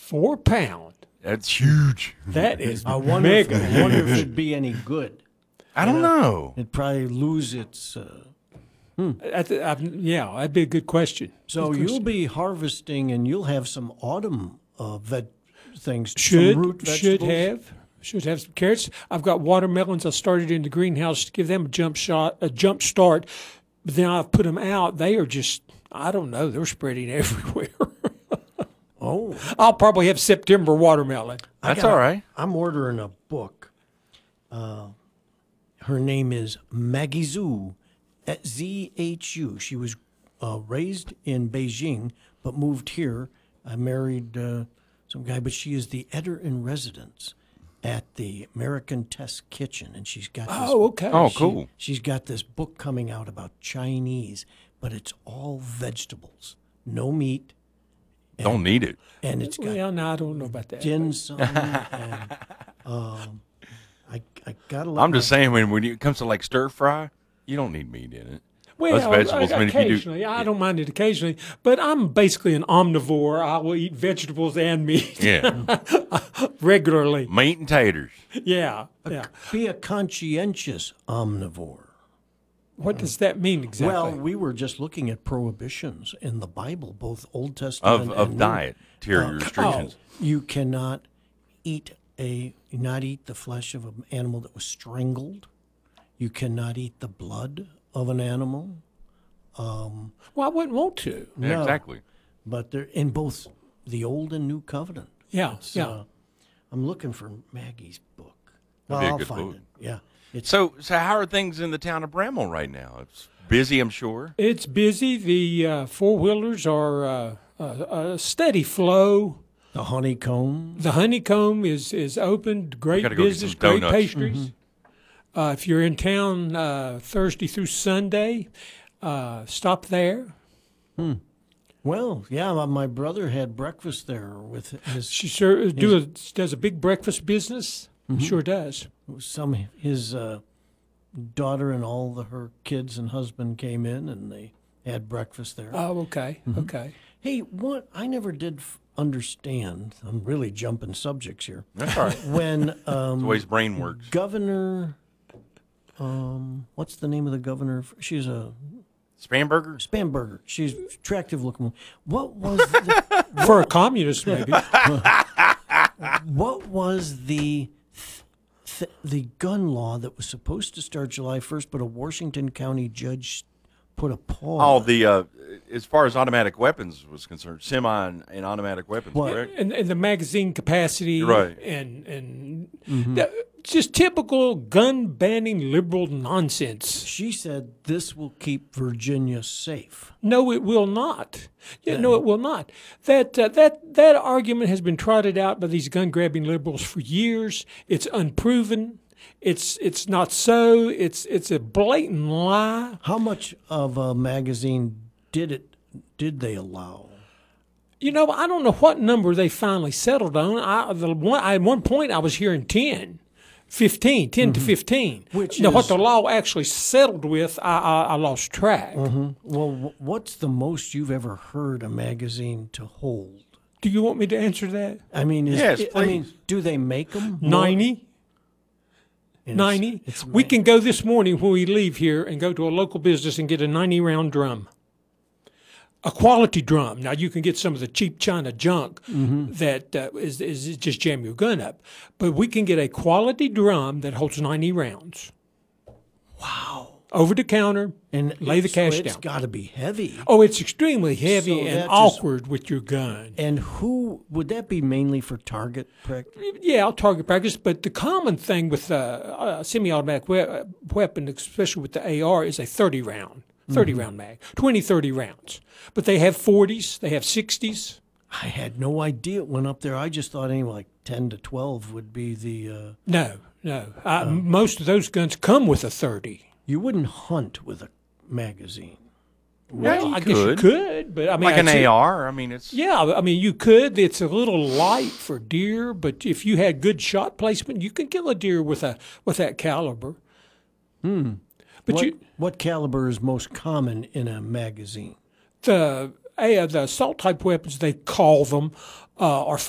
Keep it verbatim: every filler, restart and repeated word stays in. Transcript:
Four pound. That's huge. That is I wonder, if, mega. I wonder if it'd be any good. I don't know. It'd probably lose its. Uh, I th- I, yeah, that'd be a good question. so Good you'll question. be harvesting, and you'll have some autumn uh, veg things. should some root should vegetables. have should have some carrots. I've got watermelons. I started in the greenhouse to give them a jump shot, a jump start. But then I've put them out. They are just, I don't know, they're spreading everywhere. Oh, I'll probably have September watermelon. I That's got- all right. I'm ordering a book. Uh, her name is Maggie Zhu, at Z H U. She was uh, raised in Beijing, but moved here. I married uh, some guy, but she is the editor in residence at the American Test Kitchen, and she's got. This, Oh, okay. Oh, she- cool. She's got this book coming out about Chinese, but it's all vegetables, no meat, Don't need it. and it's got Well, no, I don't know about that. dim sum. and, um, I I gotta. Let I'm just my- saying, when, when it comes to like stir fry, you don't need meat in it. Well, Those vegetables, I mean, if you do- occasionally, I don't mind it occasionally, but I'm basically an omnivore. I will eat vegetables and meat Yeah. regularly. Meat and taters. Yeah, yeah. Be a conscientious omnivore. What does that mean exactly? Well, we were just looking at prohibitions in the Bible, both Old Testament Of, of and New. dietary Uh, restrictions. You cannot eat a not eat the flesh of an animal that was strangled. You cannot eat the blood of an animal. well, I wouldn't want to. Yeah, no. exactly. But they're in both the Old and New Covenant. Yeah, It's, yeah. uh, I'm looking for Maggie's book. Well, That'd be a I'll good find book. it. Yeah. It's So, so how are things in the town of Bramwell right now? It's busy, I'm sure. It's busy. The uh, four wheelers are uh, a, a steady flow. the honeycomb. The honeycomb is is open. Great gotta go get business, some great donuts. pastries. Uh, if you're in town uh, Thursday through Sunday, uh, stop there. Well, yeah, my- my brother had breakfast there with his She sure do a, does a big breakfast business. Sure does. some his uh, daughter and all the, her kids and husband came in and they had breakfast there. Oh, okay, okay. Hey, what I never did f- understand. I'm really jumping subjects here. That's all right. When um, The way his brain works. Governor, um, what's the name of the governor? She's a Spanberger? Spanberger. She's attractive looking. What was the, For a communist, maybe. what was the th- the gun law that was supposed to start July first, but a Washington County judge put a pause? Oh, the uh, as far as automatic weapons was concerned, semi and, and automatic weapons, What? correct? and, and the magazine capacity, Right. And and the- just typical gun banning liberal nonsense. She said this will keep Virginia safe. No, it will not. Yeah, no, it will not. That uh, that that argument has been trotted out by these gun grabbing liberals for years. It's unproven. It's it's not so. It's it's a blatant lie. How much of a magazine did it did they allow? You know, I don't know what number they finally settled on. I, the one, at one point, I was hearing ten, fifteen, ten to fifteen. Which now, what is- the law actually settled with, I, I, I lost track. Well, wh- what's the most you've ever heard a magazine to hold? Do you want me to answer that? I mean, is, Yes, I mean, please. do they make them? ninety? ninety? We can go this morning when we leave here and go to a local business and get a ninety round drum. A quality drum. Now, you can get some of the cheap China junk that uh, is, is just jam your gun up. But we can get a quality drum that holds ninety rounds. Wow. Over the counter, and lay the so cash it's down. got to be heavy. Oh, it's extremely heavy So and that just- awkward with your gun. And who would that be mainly for target practice? Yeah, I'll target practice, but the common thing with uh, a semi-automatic we- weapon, especially with the A R, is a thirty round, thirty round mag, twenty, thirty rounds. But they have forties, they have sixties. I had no idea it went up there. I just thought anyway, like ten to twelve would be the. Uh, No, no. Uh, most of those guns come with a thirty. you wouldn't hunt with a magazine. Well, you I guess you could. could, but I mean, Like an I'd say- A R? I mean, it's. Yeah, I mean, you could. It's a little light for deer, but if you had good shot placement, you could kill a deer with a with that caliber. Hmm. But What, you, what caliber is most common in a magazine? the uh, the assault type weapons they call them uh, are